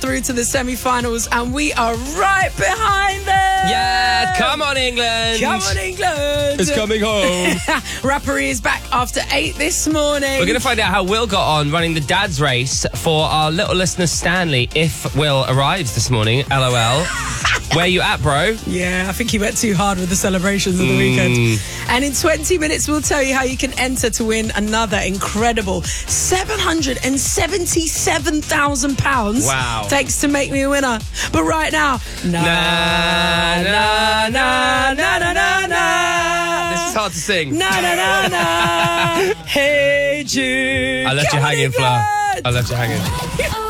through to the semi-finals, and we are right behind them. Yeah, come on, England. Come on, England. It's coming home. Rappery is back after 8 this morning. We're going to find out how Will got on running the dad's race for our little listener Stanley, if Will arrives this morning. LOL. Where you at, bro? Yeah, I think he went too hard with the celebrations of the weekend. And in 20 minutes, we'll tell you how you can enter to win another incredible £777,000. Wow. Thanks to Make Me a Winner. But right now, na na na na na na na. This is hard to sing. Na na na na. Hey Jude. I left you Come on, hanging, Flo. England. I left you hanging.